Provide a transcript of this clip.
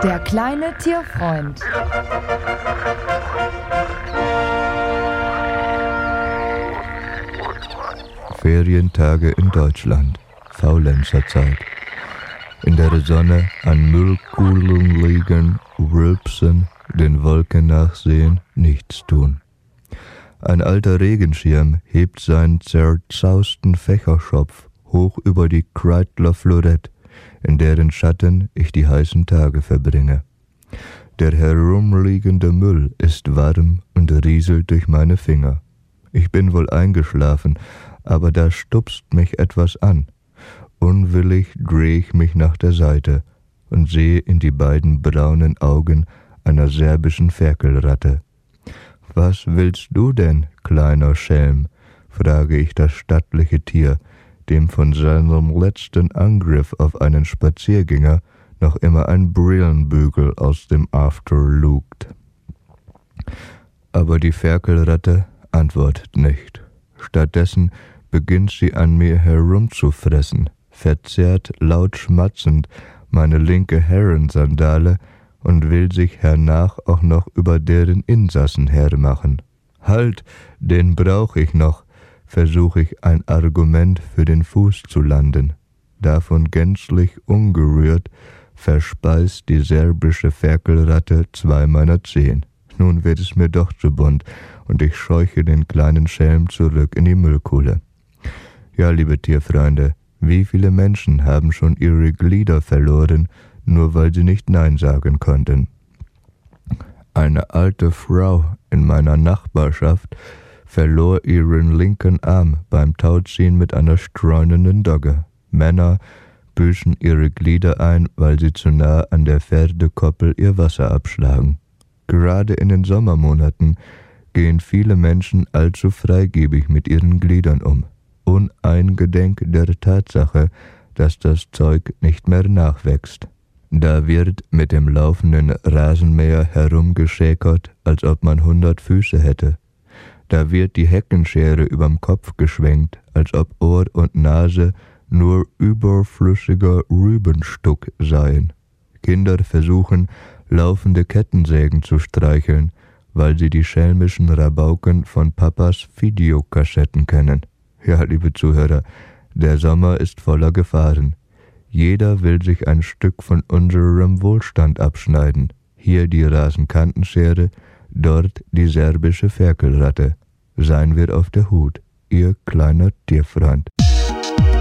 Der kleine Tierfreund. Ferientage in Deutschland. Faulenzerzeit. In der Sonne an Müllkugeln liegen, rülpsen, den Wolken nachsehen, nichts tun. Ein alter Regenschirm hebt seinen zerzausten Fächerschopf hoch über die Kreidler Florett, in deren Schatten ich die heißen Tage verbringe. Der herumliegende Müll ist warm und rieselt durch meine Finger. Ich bin wohl eingeschlafen, aber da stupst mich etwas an. Unwillig drehe ich mich nach der Seite und sehe in die beiden braunen Augen einer serbischen Ferkelratte. »Was willst du denn, kleiner Schelm?« frage ich das stattliche Tier, dem von seinem letzten Angriff auf einen Spaziergänger noch immer ein Brillenbügel aus dem After lugt. Aber die Ferkelratte antwortet nicht. Stattdessen beginnt sie an mir herumzufressen, verzerrt laut schmatzend meine linke Herrensandale und will sich hernach auch noch über deren Insassen hermachen. »Halt, den brauch ich noch«, versuche ich ein Argument für den Fuß zu landen. Davon gänzlich ungerührt verspeist die serbische Ferkelratte 2 meiner Zehen. Nun wird es mir doch zu bunt und ich scheuche den kleinen Schelm zurück in die Müllkuhle. Ja, liebe Tierfreunde, wie viele Menschen haben schon ihre Glieder verloren, nur weil sie nicht Nein sagen konnten? Eine alte Frau in meiner Nachbarschaft verlor ihren linken Arm beim Tauziehen mit einer streunenden Dogge. Männer büßen ihre Glieder ein, weil sie zu nah an der Pferdekoppel ihr Wasser abschlagen. Gerade in den Sommermonaten gehen viele Menschen allzu freigebig mit ihren Gliedern um, uneingedenk der Tatsache, dass das Zeug nicht mehr nachwächst. Da wird mit dem laufenden Rasenmäher herumgeschäkert, als ob man 100 Füße hätte. Da wird die Heckenschere überm Kopf geschwenkt, als ob Ohr und Nase nur überflüssiger Rübenstuck seien. Kinder versuchen, laufende Kettensägen zu streicheln, weil sie die schelmischen Rabauken von Papas Videokassetten kennen. Ja, liebe Zuhörer, der Sommer ist voller Gefahren. Jeder will sich ein Stück von unserem Wohlstand abschneiden. Hier die Rasenkantenschere, dort die serbische Ferkelratte. Seien wir auf der Hut, Ihr kleiner Tierfreund.